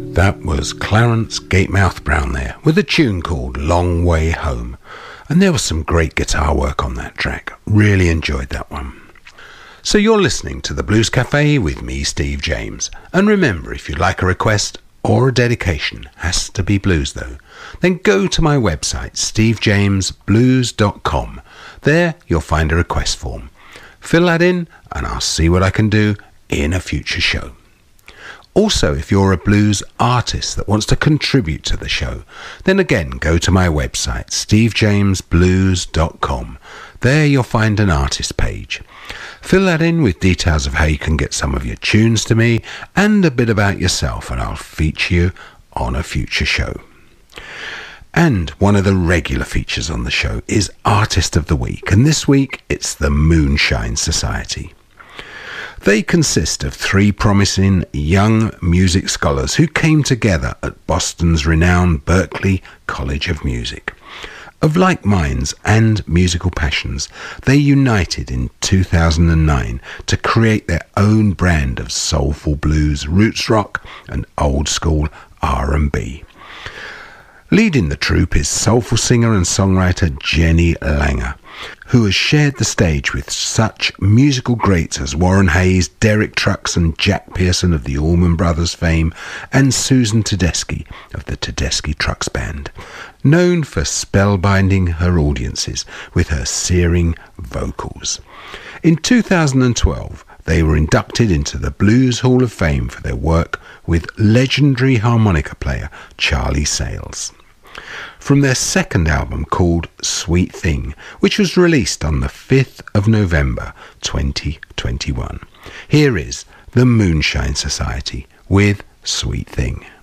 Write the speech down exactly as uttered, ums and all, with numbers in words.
That was Clarence Gatemouth Brown there, with a tune called Long Way Home. And there was some great guitar work on that track. Really enjoyed that one. So you're listening to the Blues Cafe with me, Steve James. And remember, if you'd like a request or a dedication, has to be blues though, then go to my website, steve james blues dot com. There you'll find a request form. Fill that in and I'll see what I can do in a future show. Also, if you're a blues artist that wants to contribute to the show, then again go to my website, steve james blues dot com. There you'll find an artist page. Fill that in with details of how you can get some of your tunes to me and a bit about yourself, and I'll feature you on a future show. And one of the regular features on the show is Artist of the Week, and this week it's the Moonshine Society. They consist of three promising young music scholars who came together at Boston's renowned Berklee College of Music. Of like minds and musical passions, they united in two thousand nine to create their own brand of soulful blues, roots rock and old school R and B. Leading the troupe is soulful singer and songwriter Jenny Langer, who has shared the stage with such musical greats as Warren Hayes, Derek Trucks and Jack Pearson of the Allman Brothers fame, and Susan Tedeschi of the Tedeschi Trucks Band, known for spellbinding her audiences with her searing vocals. In two thousand twelve, they were inducted into the Blues Hall of Fame for their work with legendary harmonica player Charlie Sales. From their second album called Sweet Thing, which was released on the fifth of November twenty twenty-one. Here is the Moonshine Society with Sweet Thing.